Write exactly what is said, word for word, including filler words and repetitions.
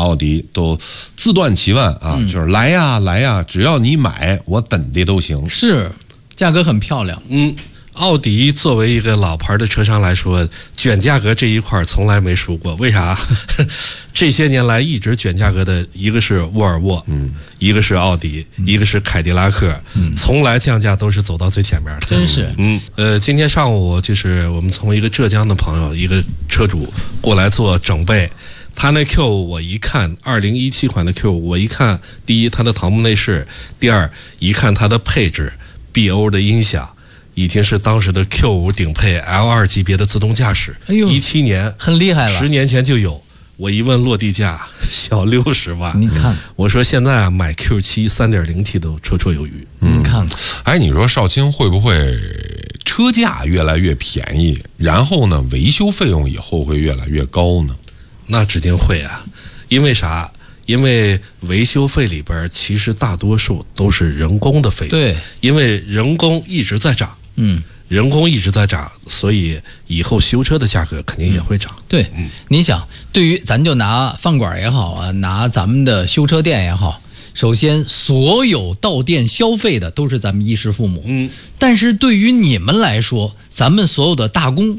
奥迪都自断其腕啊，嗯、就是来呀来呀，只要你买，我怎的都行。 是，价格很漂亮。 嗯。奥迪作为一个老牌的车商来说，卷价格这一块从来没输过。为啥？这些年来一直卷价格的一个是沃尔沃，嗯，一个是奥迪，嗯、一个是凯迪拉克，嗯，从来降价都是走到最前面的。 真是， 嗯，呃，今天上午就是我们从一个浙江的朋友，一个车主过来做整备。他那 Q 五我一看，二零一七款的 Q 五我一看，第一它的桃木内饰，第二一看它的配置 ，B O 的音响。已经是当时的 Q 五顶配 L 二 级别的自动驾驶， 哎呦， 一七年很厉害了， 十年前就有。我一问落地价小六十万， 你看， 我说现在啊买 Q 七 三点零 T 都绰绰有余。 嗯、你看， 哎，你说少卿会不会车价越来越便宜，然后呢维修费用以后会越来越高呢？ 那指定会啊，因为啥？因为维修费里边其实大多数都是人工的费用， 对， 因为人工一直在涨。嗯，人工一直在涨，所以以后修车的价格肯定也会涨。 嗯、对，嗯，你想，对于咱就拿饭馆也好啊，拿咱们的修车店也好，首先所有到店消费的都是咱们衣食父母，嗯，但是对于你们来说，咱们所有的打工